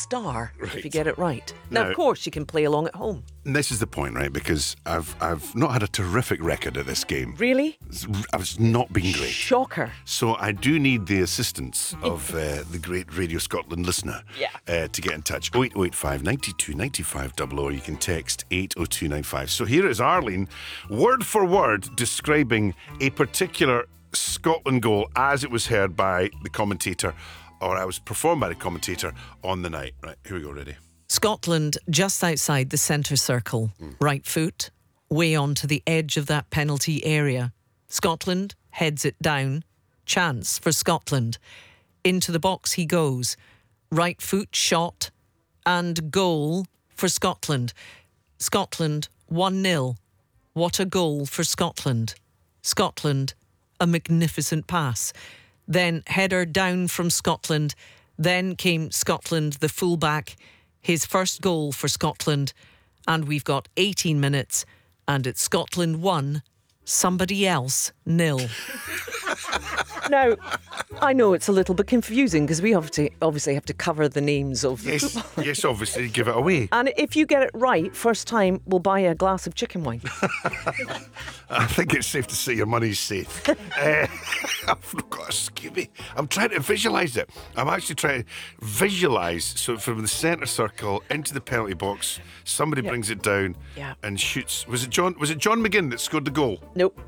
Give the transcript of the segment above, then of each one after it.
star if you Right. get it right. Now, Now- of course, you can play along at home. And this is the point, right? Because I've not had a terrific record at this game. Really? I've not been great. Shocker. So I do need the assistance of the great Radio Scotland listener to get in touch. 0885 92 95 00. You can text 80295. So here is Arlene, word for word, describing a particular Scotland goal as it was heard by the commentator, or I was performed by the commentator on the night. Right, here we go, ready? Scotland just outside the centre circle. Right foot, way onto the edge of that penalty area. Scotland heads it down. Chance for Scotland. Into the box he goes. Right foot shot and goal for Scotland. Scotland 1-0. What a goal for Scotland. Scotland, a magnificent pass. Then header down from Scotland. Then came Scotland, the fullback. His first goal for Scotland. And we've got 18 minutes. And it's Scotland 1, somebody else 0. Now, I know it's a little bit confusing because we obviously have to cover the names of the football. Yes, obviously, give it away. And if you get it right, first time, we'll buy you a glass of chicken wine. I think it's safe to say your money's safe. I've got a Scooby. I'm trying to visualise it. I'm actually trying to visualise. So from the centre circle into the penalty box, somebody brings it down and shoots. Was it John McGinn that scored the goal? Nope.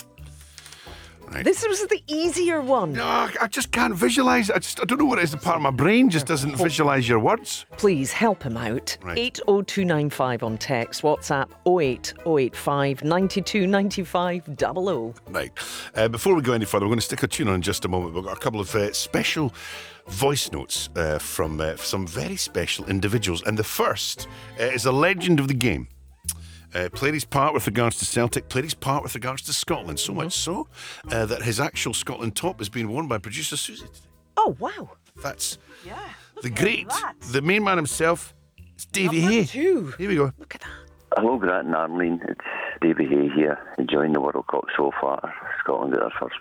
Right. This was the easier one. No, I just can't visualise it. I don't know what it is. The part of my brain just doesn't visualise your words. Please help him out. Right. 80295 on text, WhatsApp 08085 92 95 00. Right. Before we go any further, we're going to stick a tune on in just a moment. We've got a couple of special voice notes from some very special individuals. And the first is a legend of the game. Played his part with regards to Celtic, played his part with regards to Scotland, so much so that his actual Scotland top has been worn by producer Susie today. Oh, wow. That's Look the at great, that. the main man himself, it's Davy Number Hay. 2. Here we go. Look at that. Hello, Grant and Arlene. It's Davy Hay here, enjoying the World Cup so far. Scotland got their first